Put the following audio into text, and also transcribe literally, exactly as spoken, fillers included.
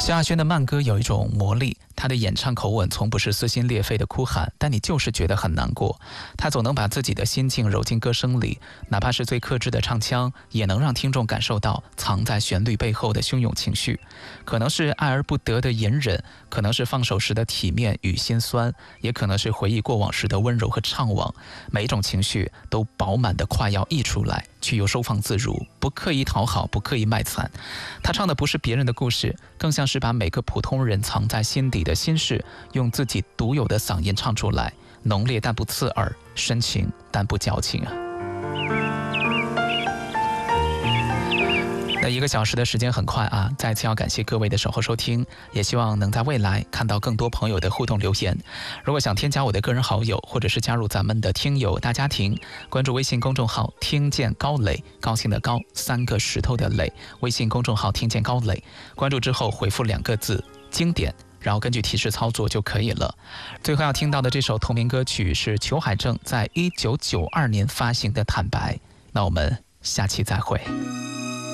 萧亚轩的慢歌有一种魔力，他的演唱口吻从不是撕心裂肺的哭喊，但你就是觉得很难过。他总能把自己的心境揉进歌声里，哪怕是最克制的唱腔，也能让听众感受到藏在旋律背后的汹涌情绪。可能是爱而不得的隐忍，可能是放手时的体面与心酸，也可能是回忆过往时的温柔和怅惘。每一种情绪都饱满的快要溢出来，却又收放自如，不刻意讨好，不刻意卖惨。他唱的不是别人的故事，更像是把每个普通人藏在心底的心事，用自己独有的嗓音唱出来，浓烈但不刺耳，深情但不矫情啊。那一个小时的时间很快啊，再次要感谢各位的守候收听，也希望能在未来看到更多朋友的互动留言。如果想添加我的个人好友，或者是加入咱们的听友大家庭，关注微信公众号听见高磊，高兴的高，三个石头的磊，微信公众号听见高磊，关注之后回复两个字经典，然后根据提示操作就可以了。最后要听到的这首同名歌曲是裘海正在一九九二年发行的《坦白》。那我们下期再会。